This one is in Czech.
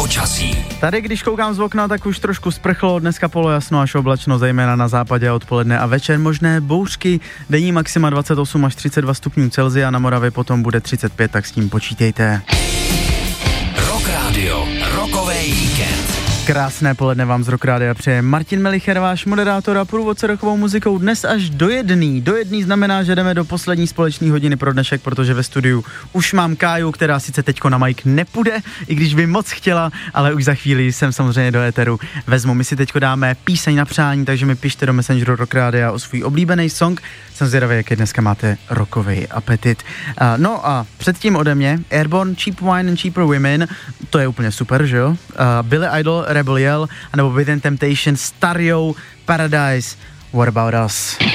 počasí. Tady, když koukám z okna, tak už trošku sprchlo, dneska polojasno až oblačno, zejména na západě odpoledne a večer možné bouřky, denní maxima 28 až 32 stupňů Celsia, na Moravě potom bude 35, tak s tím počítejte. Rock Radio, rokový víkend. Krásné poledne vám z Rock Rádia přeje Martin Melicher, váš moderátor a průvodce rockovou muzikou dnes až do jedný. Do jedný znamená, že jdeme do poslední společní hodiny pro dnešek, protože ve studiu už mám Káju, která sice teďko na mic nepůjde, i když by moc chtěla, ale už za chvíli jsem samozřejmě do éteru vezmu. My si teďko dáme píseň na přání, takže mi pište do Messengeru Rock Rádia o svůj oblíbený song. Jsem zvědavý, jaký dneska máte rockový apetit. No a předtím ode mě Airborne, Cheap Wine and Cheaper Women, to je úplně super, že jo? Billy Idol, Rebel Yell, anebo Within Temptation, Stereo, Paradise, What About Us?